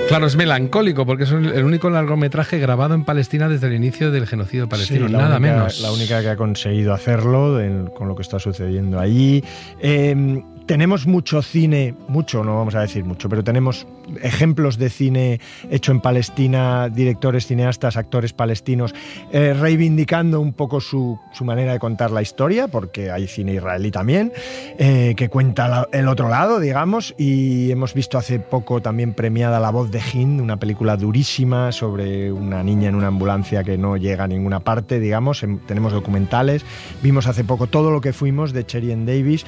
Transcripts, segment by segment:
Claro, es melancólico porque es el único largometraje grabado en Palestina desde el inicio del genocidio palestino, nada menos. La única que ha conseguido hacerlo con lo que está sucediendo allí. Tenemos mucho cine, mucho, no vamos a decir mucho, pero tenemos ejemplos de cine hecho en Palestina, directores, cineastas, actores palestinos, reivindicando un poco su manera de contar la historia, porque hay cine israelí también, que cuenta el otro lado, digamos, y hemos visto hace poco también premiada La voz de Hind, una película durísima sobre una niña en una ambulancia que no llega a ninguna parte, digamos. Tenemos documentales, vimos hace poco Todo lo que fuimos, de Cherien Davis,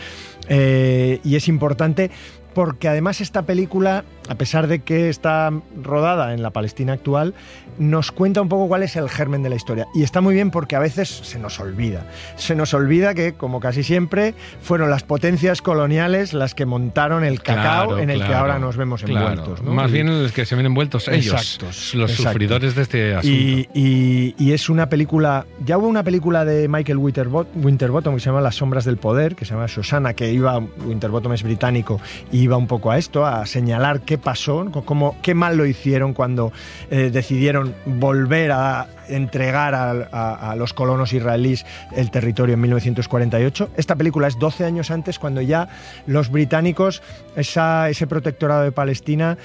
y es importante porque además esta película, a pesar de que está rodada en la Palestina actual, nos cuenta un poco cuál es el germen de la historia. Y está muy bien porque a veces se nos olvida. Se nos olvida que, como casi siempre, fueron las potencias coloniales las que montaron el cacao en el que ahora nos vemos envueltos, ¿no? Más bien los que se ven envueltos ellos, los sufridores de este asunto. Y es una película... Ya hubo una película de Michael Winterbottom que se llama Las sombras del poder, que se llama Shoshana, que Winterbottom es británico y iba un poco a esto, a señalar qué pasó, qué mal lo hicieron cuando decidieron volver a entregar a los colonos israelíes el territorio en 1948. Esta película es 12 años antes, cuando ya los británicos, ese protectorado de Palestina,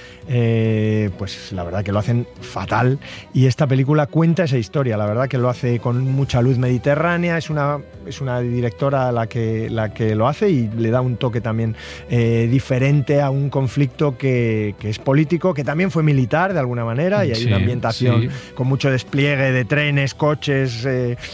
pues la verdad que lo hacen fatal, y esta película cuenta esa historia, la verdad que lo hace con mucha luz mediterránea, es una directora la que lo hace, y le da un toque también diferente a un conflicto que es político, que también fue militar de alguna manera, y hay una ambientación con mucho despliegue de trenes, coches,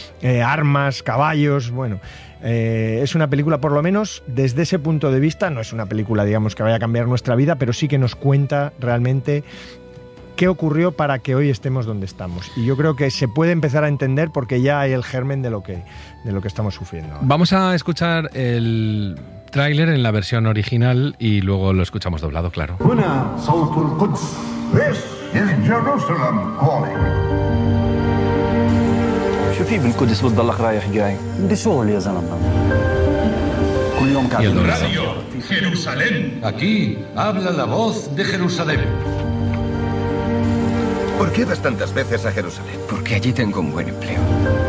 armas, caballos, bueno. Es una película, por lo menos desde ese punto de vista, no es una película, digamos, que vaya a cambiar nuestra vida, pero sí que nos cuenta realmente qué ocurrió para que hoy estemos donde estamos. Y yo creo que se puede empezar a entender porque ya hay el germen de lo que estamos sufriendo ahora. Vamos a escuchar el tráiler en la versión original y luego lo escuchamos doblado, claro. This is Jerusalem calling. شو في بالقدس بتضلك رايح جاي؟ بدي شغل يا زلمه. كل يوم Y el doblado. Radio Jerusalén. Aquí habla la voz de Jerusalén. ¿Por qué vas tantas veces a Jerusalén? Porque allí tengo un buen empleo.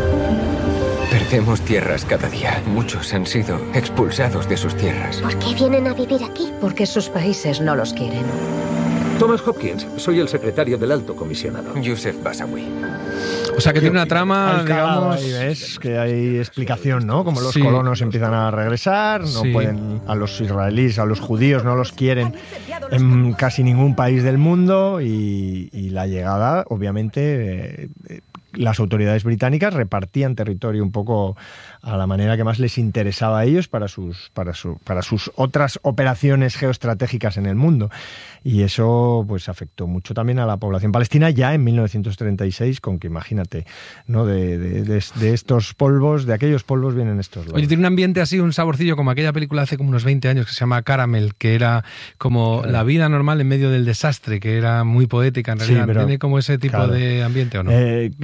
Perdemos tierras cada día. Muchos han sido expulsados de sus tierras. ¿Por qué vienen a vivir aquí? Porque sus países no los quieren. Thomas Hopkins, soy el secretario del Alto Comisionado. Yusef Basawi. O sea que tiene una trama, digamos... Ahí ves que hay explicación, ¿no? Como los colonos empiezan a regresar, no pueden, a los israelíes, a los judíos no los quieren en casi ningún país del mundo, y la llegada, obviamente... las autoridades británicas repartían territorio un poco a la manera que más les interesaba a ellos para sus otras operaciones geoestratégicas en el mundo. Y eso pues afectó mucho también a la población palestina ya en 1936, con que imagínate, ¿no? De estos polvos, de aquellos polvos vienen estos loros. Oye, tiene un ambiente así, un saborcillo como aquella película hace como unos 20 años que se llama Caramel, que era como la vida normal en medio del desastre, que era muy poética en realidad. Sí, pero, ¿tiene como ese tipo de ambiente o no?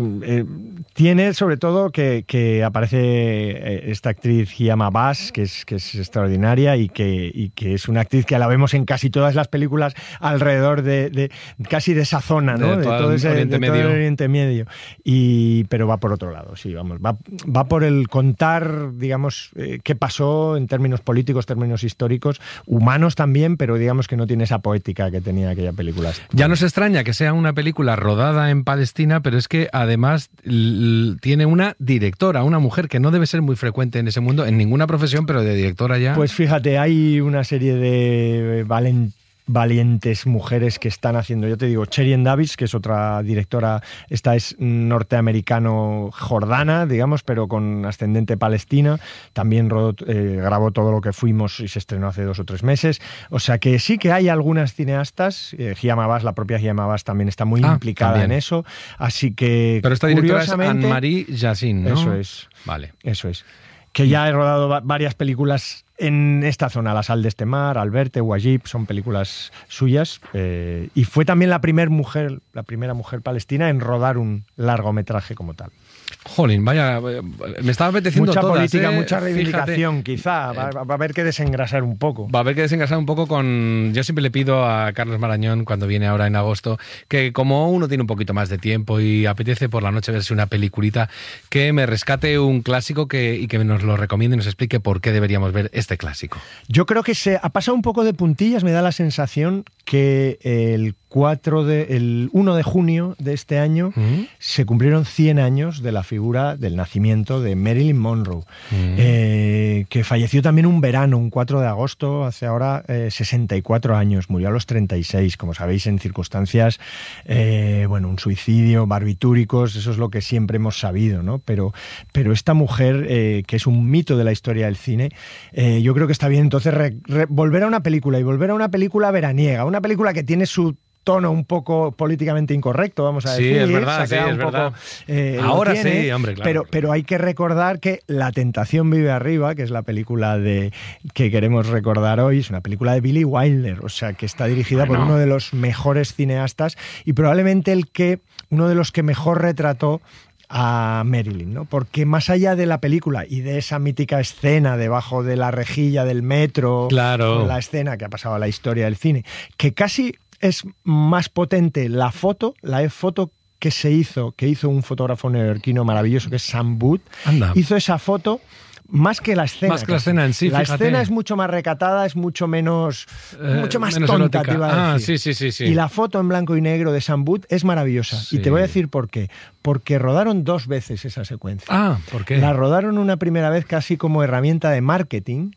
Tiene sobre todo que aparece esta actriz Hiama Abbas, que es extraordinaria, y que es una actriz que la vemos en casi todas las películas alrededor de casi de esa zona, ¿no? De todo ese Oriente Medio. Pero va por otro lado, sí, vamos. Va por el contar, digamos, qué pasó en términos políticos, términos históricos, humanos también, pero digamos que no tiene esa poética que tenía aquella película. Ya nos extraña que sea una película rodada en Palestina, pero es que además tiene una directora, una mujer que no debe ser muy frecuente en ese mundo, en ninguna profesión, pero de directora ya. Pues fíjate, hay una serie de valientes mujeres que están haciendo, yo te digo, Cherien Davis, que es otra directora, esta es norteamericano-jordana, digamos, pero con ascendente palestina, también grabó Todo lo que fuimos y se estrenó hace 2 o 3 meses, o sea que sí que hay algunas cineastas, Hiama Abbas, la propia Hiama Abbas también está muy implicada en eso, así que pero esta directora es Anne-Marie Yassin, ¿no? Eso es. Vale. Eso es. Que ya he rodado varias películas en esta zona, La sal de este mar, Alberte, Wajib, son películas suyas, y fue también la primera mujer palestina en rodar un largometraje como tal. Jolín, vaya, me estaba apeteciendo mucha todas, política, mucha reivindicación, fíjate. Quizá. Va a haber que desengrasar un poco. Va a haber que desengrasar un poco con... Yo siempre le pido a Carlos Marañón, cuando viene ahora en agosto, que como uno tiene un poquito más de tiempo y apetece por la noche verse una peliculita, que me rescate un clásico y que nos lo recomiende y nos explique por qué deberíamos ver este clásico. Yo creo que se ha pasado un poco de puntillas, me da la sensación que el 1 de junio de este año se cumplieron 100 años de la figura del nacimiento de Marilyn Monroe, que falleció también un verano, un 4 de agosto, hace ahora 64 años, murió a los 36, como sabéis, en circunstancias, un suicidio, barbitúricos, eso es lo que siempre hemos sabido, ¿no? Pero esta mujer, que es un mito de la historia del cine, yo creo que está bien entonces volver a una película, y volver a una película veraniega, una película que tiene su tono un poco políticamente incorrecto, vamos a decir. Sí, es verdad, sí, es verdad. Ahora sí, hombre, claro. Pero hay que recordar que La tentación vive arriba, que es la película que queremos recordar hoy, es una película de Billy Wilder, o sea, que está dirigida por uno de los mejores cineastas y probablemente uno de los que mejor retrató a Marilyn, ¿no? Porque más allá de la película y de esa mítica escena debajo de la rejilla del metro, claro, la escena que ha pasado a la historia del cine, que casi es más potente la foto que hizo un fotógrafo neoyorquino maravilloso que es Sam Booth. Anda. Hizo esa foto más que la escena. Más que la escena en sí, la fíjate. escena es mucho más recatada, es mucho más tonta, te iba a decir. Sí. Y la foto en blanco y negro de Sam Booth es maravillosa. Sí. Y te voy a decir por qué. Porque rodaron 2 veces esa secuencia. Ah, ¿por qué? La rodaron una primera vez casi como herramienta de marketing.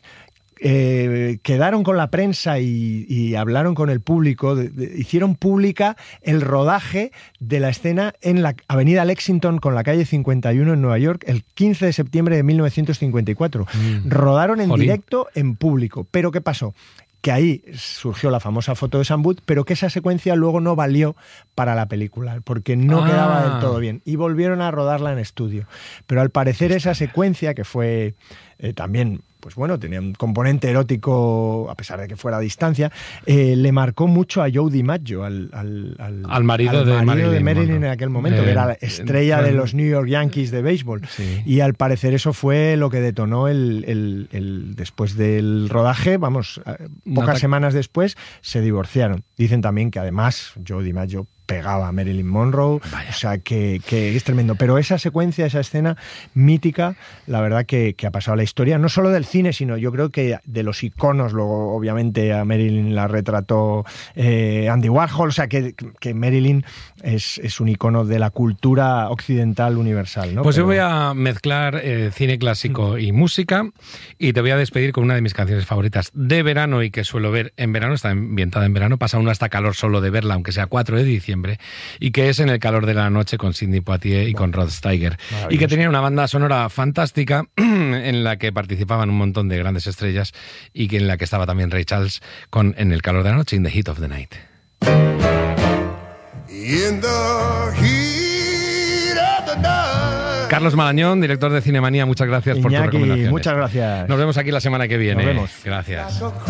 Quedaron con la prensa y hablaron con el público, hicieron pública el rodaje de la escena en la avenida Lexington con la calle 51 en Nueva York el 15 de septiembre de 1954. Rodaron en directo en público. ¿Pero qué pasó? Que ahí surgió la famosa foto de Sam Booth, pero que esa secuencia luego no valió para la película, porque no quedaba del todo bien. Y volvieron a rodarla en estudio. Pero al parecer esa secuencia, que fue también... pues bueno, tenía un componente erótico, a pesar de que fuera a distancia, le marcó mucho a Joe DiMaggio, al marido de Marilyn en aquel momento, que era la estrella de los New York Yankees de béisbol. Sí. Y al parecer eso fue lo que detonó después del rodaje, pocas semanas después, se divorciaron. Dicen también que además Joe DiMaggio pegaba a Marilyn Monroe. Vaya. O sea, que es tremendo. Pero esa secuencia, esa escena mítica, la verdad que ha pasado a la historia, no solo del cine, sino yo creo que de los iconos. Luego, obviamente, a Marilyn la retrató Andy Warhol. O sea, que Marilyn es un icono de la cultura occidental universal, ¿no? Pues yo voy a mezclar cine clásico y música, y te voy a despedir con una de mis canciones favoritas de verano y que suelo ver en verano. Está ambientada en verano, pasa uno hasta calor solo de verla, aunque sea 4 de diciembre, y que es En el calor de la noche, con Sidney Poitier y con Rod Steiger, y que tenía una banda sonora fantástica en la que participaban un montón de grandes estrellas y en la que estaba también Ray Charles con En el calor de la noche, In the Heat of the Night. Carlos Marañón, director de Cinemanía, muchas gracias por tu recomendación. Muchas gracias. Nos vemos aquí la semana que viene. Nos vemos. Gracias.